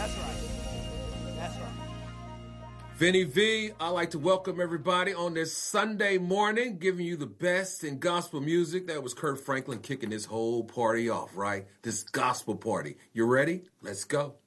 That's right. That's right. Vinny V, I'd like to welcome everybody on this Sunday morning, giving you the best in gospel music. That was Kirk Franklin kicking this whole party off, right? This gospel party. You ready? Let's go.